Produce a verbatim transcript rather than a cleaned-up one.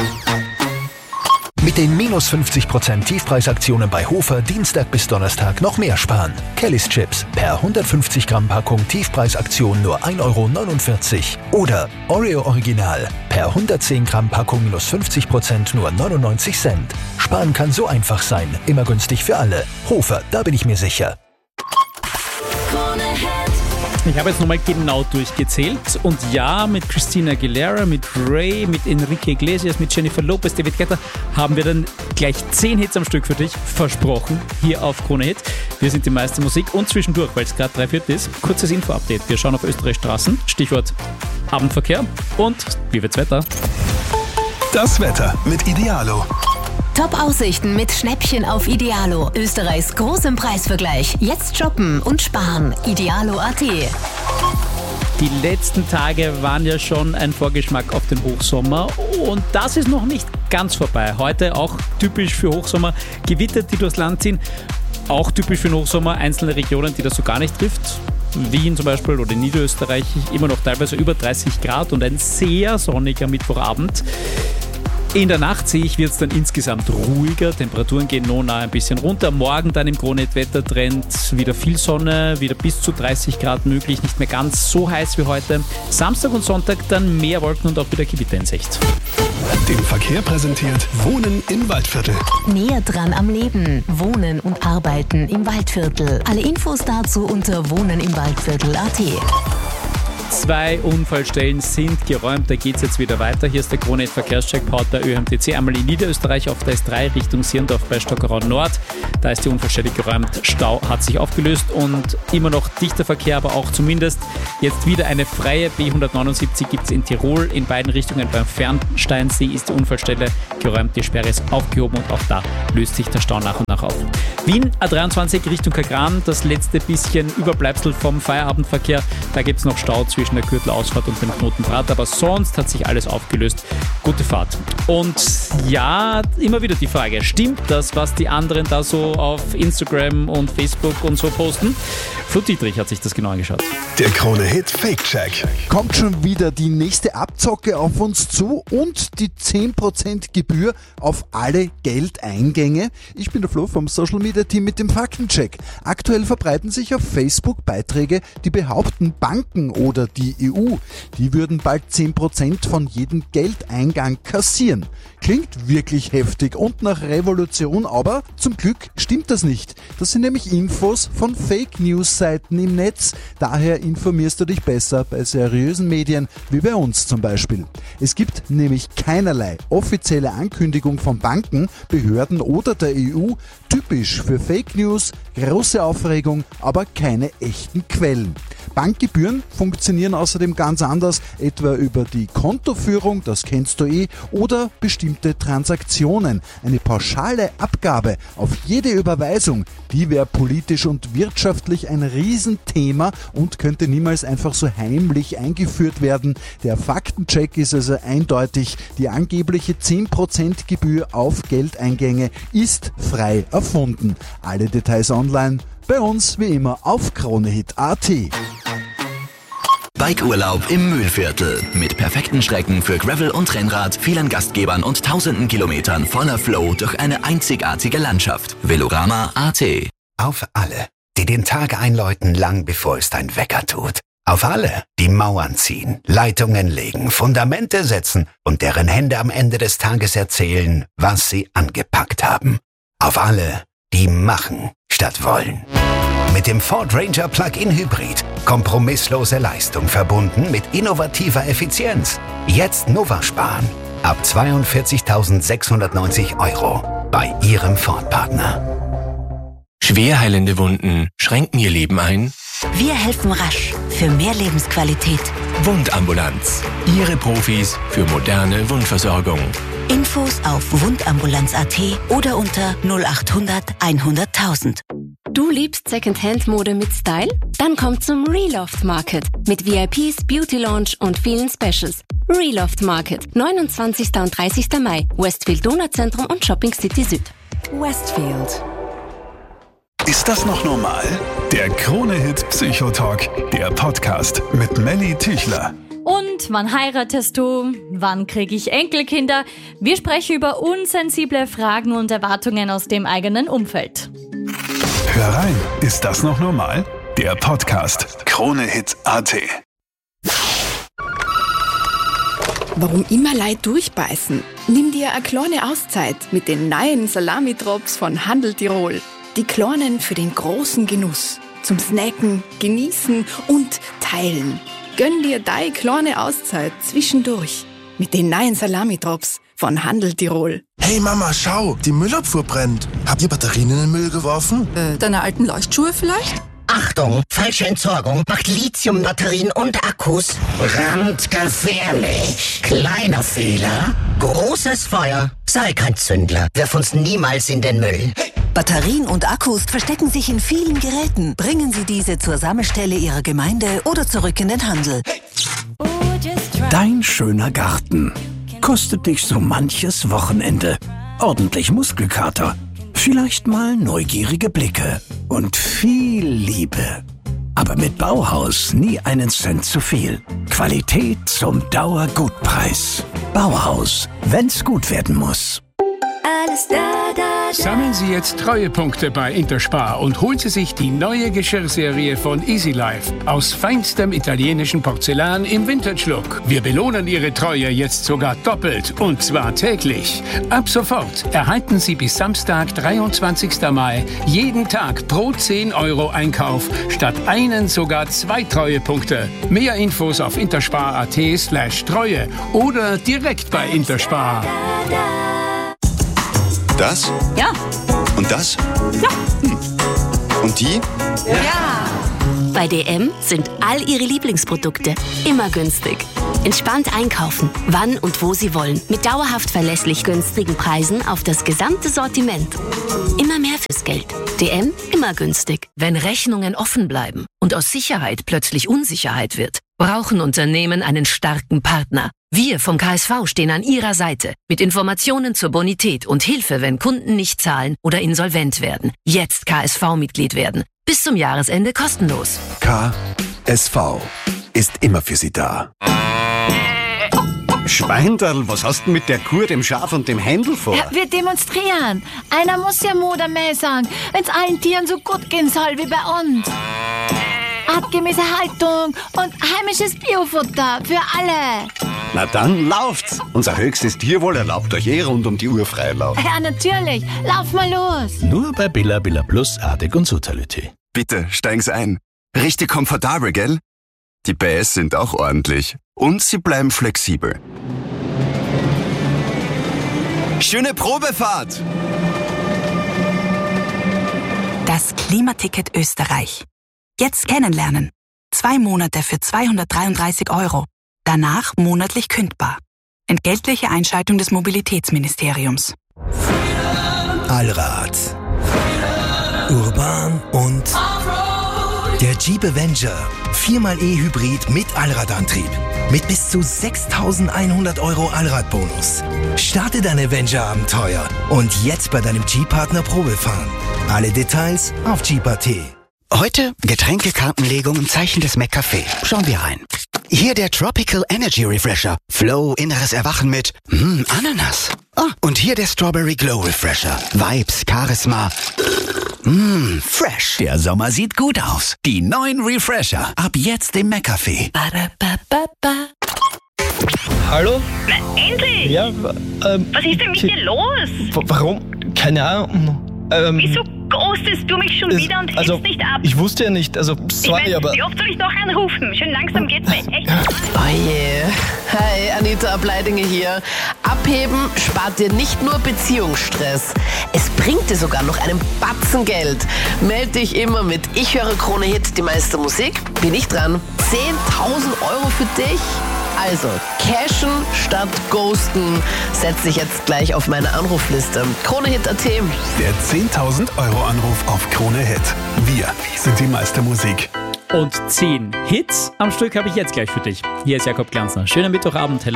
Mit den minus fünfzig Prozent Tiefpreisaktionen bei Hofer Dienstag bis Donnerstag noch mehr sparen. Kellys Chips per hundertfünfzig Gramm Packung Tiefpreisaktion nur ein Euro neunundvierzig. Oder Oreo Original per hundertzehn Gramm Packung minus fünfzig Prozent nur neunundneunzig Cent. Sparen kann so einfach sein, immer günstig für alle. Hofer, da bin ich mir sicher. Ich habe jetzt nochmal genau durchgezählt und ja, mit Christina Aguilera, mit Ray, mit Enrique Iglesias, mit Jennifer Lopez, David Guetta haben wir dann gleich zehn Hits am Stück für dich versprochen, hier auf Krone Hit. Wir sind die meiste Musik und zwischendurch, weil es gerade drei Viertel ist, kurzes Info-Update. Wir schauen auf Österreichs Straßen, Stichwort Abendverkehr und wie wird's Wetter? Das Wetter mit Idealo. Top-Aussichten mit Schnäppchen auf Idealo. Österreichs großem Preisvergleich. Jetzt shoppen und sparen. Idealo punkt at. Die letzten Tage waren ja schon ein Vorgeschmack auf den Hochsommer und das ist noch nicht ganz vorbei. Heute auch typisch für Hochsommer Gewitter, die durchs Land ziehen. Auch typisch für den Hochsommer einzelne Regionen, die das so gar nicht trifft. Wien zum Beispiel oder Niederösterreich immer noch teilweise über dreißig Grad und ein sehr sonniger Mittwochabend. In der Nacht sehe ich, wird es dann insgesamt ruhiger. Temperaturen gehen noch nah ein bisschen runter. Morgen dann im Krone-Hit-Wettertrend wieder viel Sonne, wieder bis zu dreißig Grad möglich. Nicht mehr ganz so heiß wie heute. Samstag und Sonntag dann mehr Wolken und auch wieder Gewitter in Sicht. Den Verkehr präsentiert Wohnen im Waldviertel. Näher dran am Leben. Wohnen und Arbeiten im Waldviertel. Alle Infos dazu unter wohnen im Waldviertel punkt at. Zwei Unfallstellen sind geräumt, da geht es jetzt wieder weiter. Hier ist der Krone Verkehrscheck Part der Ö M T C. Einmal in Niederösterreich auf der S drei Richtung Sierndorf bei Stockerau Nord. Da ist die Unfallstelle geräumt, Stau hat sich aufgelöst und immer noch dichter Verkehr, aber auch zumindest jetzt wieder eine freie. B hundertneunundsiebzig gibt es in Tirol. In beiden Richtungen beim Fernsteinsee ist die Unfallstelle geräumt, die Sperre ist aufgehoben und auch da löst sich der Stau nach und nach auf. Wien A dreiundzwanzig Richtung Kagran, das letzte bisschen Überbleibsel vom Feierabendverkehr. Da gibt es noch Stau zwischen zwischen der Gürtelausfahrt und dem Knoten Prat, aber sonst hat sich alles aufgelöst. Gute Fahrt. Und ja, immer wieder die Frage, stimmt das, was die anderen da so auf Instagram und Facebook und so posten? Flo Dietrich hat sich das genau angeschaut. Der Krone Hit Fake Check. Kommt schon wieder die nächste Abzocke auf uns zu und die zehn Prozent Gebühr auf alle Geldeingänge. Ich bin der Flo vom Social Media Team mit dem Faktencheck. Aktuell verbreiten sich auf Facebook Beiträge, die behaupten, Banken oder die E U, die würden bald zehn Prozent von jedem Geldeingang kassieren. Klingt wirklich heftig und nach Revolution, aber zum Glück stimmt das nicht. Das sind nämlich Infos von Fake-News-Seiten im Netz. Daher informierst du dich besser bei seriösen Medien wie bei uns zum Beispiel. Es gibt nämlich keinerlei offizielle Ankündigung von Banken, Behörden oder der E U. Typisch für Fake News, große Aufregung, aber keine echten Quellen. Bankgebühren funktionieren außerdem ganz anders, etwa über die Kontoführung, das kennst du eh, oder bestimmte Transaktionen. Eine pauschale Abgabe auf jede Überweisung, die wäre politisch und wirtschaftlich ein Riesenthema und könnte niemals einfach so heimlich eingeführt werden. Der Faktencheck ist also eindeutig, die angebliche zehn Prozent Gebühr auf Geldeingänge ist frei erfunden. Alle Details online, bei uns wie immer auf Kronehit punkt at. Bikeurlaub im Mühlviertel mit perfekten Strecken für Gravel und Rennrad, vielen Gastgebern und tausenden Kilometern voller Flow durch eine einzigartige Landschaft. Velorama punkt at. Auf alle, die den Tag einläuten, lang bevor es dein Wecker tut. Auf alle, die Mauern ziehen, Leitungen legen, Fundamente setzen und deren Hände am Ende des Tages erzählen, was sie angepackt haben. Auf alle, die machen statt wollen. Mit dem Ford Ranger Plug-in Hybrid. Kompromisslose Leistung verbunden mit innovativer Effizienz. Jetzt Nova sparen. Ab zweiundvierzigtausendsechshundertneunzig Euro bei Ihrem Ford-Partner. Schwer heilende Wunden schränken Ihr Leben ein? Wir helfen rasch für mehr Lebensqualität. Wundambulanz. Ihre Profis für moderne Wundversorgung. Infos auf wundambulanz punkt at oder unter null achthundert einhunderttausend. Du liebst Secondhand-Mode mit Style? Dann komm zum Reloft Market mit V I Ps, Beauty Lounge und vielen Specials. Reloft Market, neunundzwanzigsten und dreißigsten Mai, Westfield Donauzentrum und Shopping City Süd. Westfield. Ist das noch normal? Der Krone Hit Psychotalk, der Podcast mit Melly Tüchler. Und wann heiratest du? Wann kriege ich Enkelkinder? Wir sprechen über unsensible Fragen und Erwartungen aus dem eigenen Umfeld. Hör rein, ist das noch normal? Der Podcast Krone-Hit Punkt at. Warum immer Leid durchbeißen? Nimm dir eine kleine Auszeit mit den neuen Salami-Drops von Handel Tirol. Die kleinen für den großen Genuss. Zum Snacken, Genießen und Teilen. Gönn dir deine kleine Auszeit zwischendurch mit den neuen Salami-Drops von Handel Tirol. Hey Mama, schau, die Müllabfuhr brennt. Habt ihr Batterien in den Müll geworfen? Äh, deine alten Leuchtschuhe vielleicht? Achtung, falsche Entsorgung macht Lithiumbatterien und Akkus brandgefährlich. Kleiner Fehler, großes Feuer. Sei kein Zündler, wirf uns niemals in den Müll. Hey. Batterien und Akkus verstecken sich in vielen Geräten. Bringen Sie diese zur Sammelstelle Ihrer Gemeinde oder zurück in den Handel. Hey. Dein schöner Garten kostet dich so manches Wochenende. Ordentlich Muskelkater. Vielleicht mal neugierige Blicke und viel Liebe. Aber mit Bauhaus nie einen Cent zu viel. Qualität zum Dauergutpreis. Bauhaus, wenn's gut werden muss. Alles da, da, da. Sammeln Sie jetzt Treuepunkte bei Interspar und holen Sie sich die neue Geschirrserie von Easy Life aus feinstem italienischen Porzellan im Vintage-Look. Wir belohnen Ihre Treue jetzt sogar doppelt und zwar täglich. Ab sofort erhalten Sie bis Samstag, dreiundzwanzigsten Mai, jeden Tag pro zehn Euro Einkauf statt einen sogar zwei Treuepunkte. Mehr Infos auf interspar.at slash Treue oder direkt bei Interspar. Das? Ja. Und das? Ja. Hm. Und die? Ja. Bei D M sind all Ihre Lieblingsprodukte immer günstig. Entspannt einkaufen, wann und wo Sie wollen. Mit dauerhaft verlässlich günstigen Preisen auf das gesamte Sortiment. Immer mehr fürs Geld. D M, immer günstig. Wenn Rechnungen offen bleiben und aus Sicherheit plötzlich Unsicherheit wird, brauchen Unternehmen einen starken Partner. Wir vom K S V stehen an Ihrer Seite mit Informationen zur Bonität und Hilfe, wenn Kunden nicht zahlen oder insolvent werden. Jetzt K S V-Mitglied werden. Bis zum Jahresende kostenlos. K S V ist immer für Sie da. Schweinderl, was hast du mit der Kuh, dem Schaf und dem Händel vor? Ja, wir demonstrieren. Einer muss ja Mutter mehr sagen, wenn es allen Tieren so gut gehen soll wie bei uns. Artgemäße Haltung und heimisches Biofutter für alle. Na dann lauft's. Unser höchstes Tierwohl erlaubt euch eh rund um die Uhr Freilauf. Ja, natürlich. Lauf mal los. Nur bei Billa Billa Plus, Artig und Sutalité. Bitte, steigen Sie ein. Richtig komfortabel, gell? Die P S sind auch ordentlich. Und sie bleiben flexibel. Schöne Probefahrt! Das Klimaticket Österreich. Jetzt kennenlernen. Zwei Monate für zweihundertdreiunddreißig Euro. Danach monatlich kündbar. Entgeltliche Einschaltung des Mobilitätsministeriums. Allrad. Urban und der Jeep Avenger. Viermal E-Hybrid mit Allradantrieb. Mit bis zu sechstausendeinhundert Euro Allradbonus. Starte dein Avenger-Abenteuer und jetzt bei deinem Jeep-Partner Probe fahren. Alle Details auf Jeep Punkt at. Heute Getränkekartenlegung im Zeichen des McCafé. Schauen wir rein. Hier der Tropical Energy Refresher. Flow, inneres Erwachen mit mm, Ananas. Ah, und hier der Strawberry Glow Refresher. Vibes, Charisma. Mmm, fresh. Der Sommer sieht gut aus. Die neuen Refresher. Ab jetzt im McCafé. Hallo? Na, endlich! Ja, ähm, was ist denn mit Sie, dir los? Warum? Keine Ahnung. Ähm, Wieso ghostest du mich schon es, wieder und hebst also, nicht ab? Ich wusste ja nicht, also sorry, ich mein, aber... Wie oft soll ich noch anrufen? Schön langsam geht's mir, echt. Oh je. Hi, Anita Ableidinger hier. Abheben spart dir nicht nur Beziehungsstress. Es bringt dir sogar noch einen Batzen Geld. Meld dich immer mit Ich höre Krone Hit, die meiste Musik. Bin ich dran. zehntausend Euro für dich? Also, cashen statt ghosten. Setz dich jetzt gleich auf meine Anrufliste. Kronehit Punkt at. Der zehntausend Euro Anruf auf Krone Hit. Wir sind die Meistermusik. Und zehn Hits am Stück habe ich jetzt gleich für dich. Hier ist Jakob Glanzner. Schönen Mittwochabend.